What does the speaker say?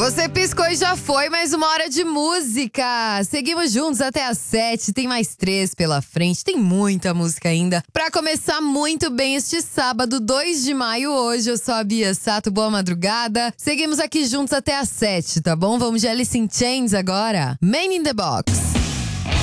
Você piscou e já foi mais uma hora de música. Seguimos juntos até às 7, tem mais 3 pela frente, tem muita música ainda. Pra começar muito bem este sábado, 2 de maio, hoje eu sou a Bia Sato, boa madrugada. Seguimos aqui juntos até às 7, tá bom? Vamos de Alice in Chains agora. Man in the Box.